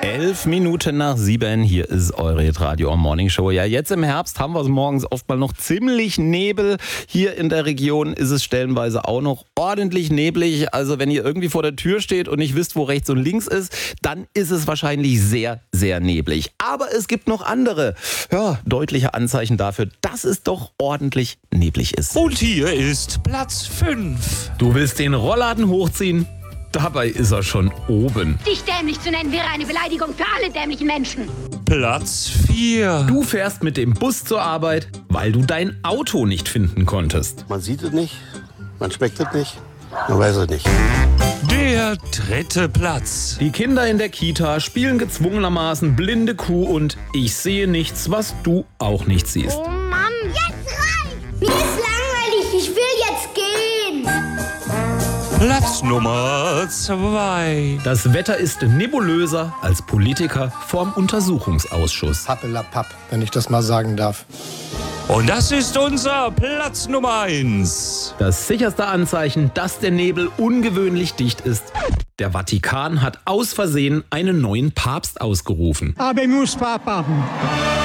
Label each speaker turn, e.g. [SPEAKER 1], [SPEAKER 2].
[SPEAKER 1] 11:11, hier ist eure Hitradio Morning Show. Ja, jetzt im Herbst haben wir es morgens oft mal noch ziemlich Nebel. Hier in der Region ist es stellenweise auch noch ordentlich neblig. Also wenn ihr irgendwie vor der Tür steht und nicht wisst, wo rechts und links ist, dann ist es wahrscheinlich sehr, sehr neblig. Aber es gibt noch andere, deutliche Anzeichen dafür, dass es doch ordentlich neblig ist.
[SPEAKER 2] Und hier ist Platz 5.
[SPEAKER 1] Du willst den Rollladen hochziehen? Dabei ist er schon oben.
[SPEAKER 3] Dich dämlich zu nennen wäre eine Beleidigung für alle dämlichen Menschen.
[SPEAKER 2] Platz 4.
[SPEAKER 1] Du fährst mit dem Bus zur Arbeit, weil du dein Auto nicht finden konntest.
[SPEAKER 4] Man sieht es nicht, man schmeckt es nicht, man weiß es nicht.
[SPEAKER 2] Der 3. Platz.
[SPEAKER 1] Die Kinder in der Kita spielen gezwungenermaßen blinde Kuh und ich sehe nichts, was du auch nicht siehst.
[SPEAKER 3] Oh Mann,
[SPEAKER 5] Jetzt reicht! Mir ist langweilig, ich will jetzt gehen!
[SPEAKER 2] Platz Nummer 2.
[SPEAKER 1] Das Wetter ist nebulöser als Politiker vorm Untersuchungsausschuss.
[SPEAKER 6] Pappelapapp, wenn ich das mal sagen darf.
[SPEAKER 2] Und das ist unser Platz Nummer 1.
[SPEAKER 1] Das sicherste Anzeichen, dass der Nebel ungewöhnlich dicht ist. Der Vatikan hat aus Versehen einen neuen Papst ausgerufen.
[SPEAKER 7] Habemus Papam.